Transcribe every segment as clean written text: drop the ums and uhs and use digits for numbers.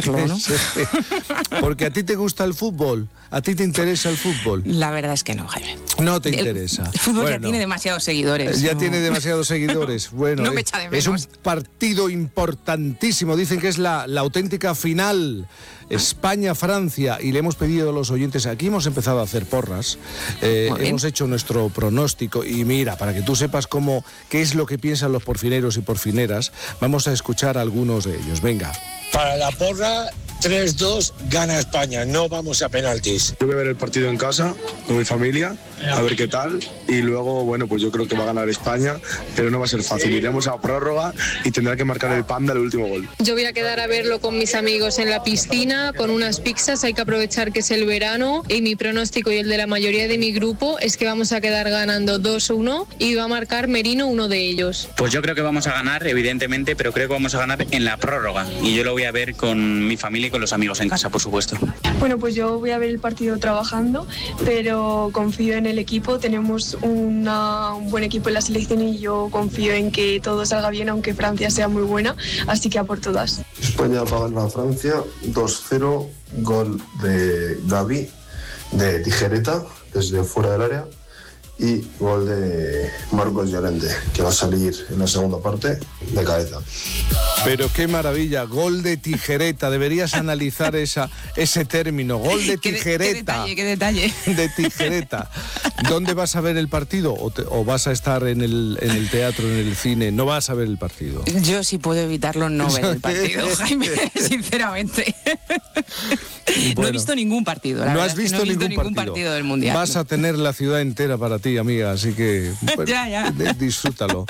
decirlo, ¿no? Sí. Porque a ti te gusta el fútbol, a ti te interesa el fútbol. La verdad es que no, Jaime. No te interesa. El fútbol ya tiene demasiados seguidores. Ya ¿no? tiene demasiados seguidores. Bueno, no me echa de menos. Es un partido importantísimo. Dicen que es la auténtica final. España-Francia, y le hemos pedido a los oyentes, aquí hemos empezado a hacer porras, hemos hecho nuestro pronóstico, y mira, para que tú sepas qué es lo que piensan los porfineros y porfineras, vamos a escuchar a algunos de ellos. Venga. Para la porra, 3-2, gana España, no vamos a penaltis. Yo voy a ver el partido en casa con mi familia, a ver qué tal, y luego, bueno, pues yo creo que va a ganar España, pero no va a ser fácil. Iremos a prórroga y tendrá que marcar el Panda el último gol. Yo voy a quedar a verlo con mis amigos en la piscina, con unas pizzas, hay que aprovechar que es el verano, y mi pronóstico y el de la mayoría de mi grupo es que vamos a quedar ganando 2-1 y va a marcar Merino, uno de ellos. Pues yo creo que vamos a ganar, evidentemente, pero creo que vamos a ganar en la prórroga, y yo lo voy a ver con mi familia y con los amigos en casa, por supuesto. Bueno, pues yo voy a ver el partido trabajando, pero confío en el equipo, tenemos un buen equipo en la selección y yo confío en que todo salga bien, aunque Francia sea muy buena, así que a por todas. España va a ganar a Francia 2-0, gol de Gavi, de tijereta, desde fuera del área, y gol de Marcos Llorente, que va a salir en la segunda parte de cabeza. Pero qué maravilla, gol de tijereta, deberías analizar ese término, gol de tijereta. Qué detalle. De tijereta. ¿Dónde vas a ver el partido? ¿O vas a estar en el teatro, en el cine? ¿No vas a ver el partido? Yo, si puedo evitarlo, no ver el partido, Jaime, sinceramente. Bueno, no he visto ningún partido. No has visto ningún partido del Mundial. Vas a tener la ciudad entera para ti, amiga, así que bueno, ya. Disfrútalo.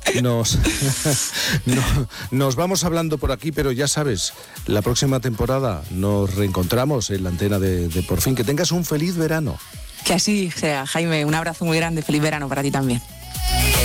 Nos vamos hablando por aquí, pero ya sabes, la próxima temporada nos reencontramos en la antena de Por Fin. Que tengas un feliz verano. Que así sea, Jaime. Un abrazo muy grande. Feliz verano para ti también.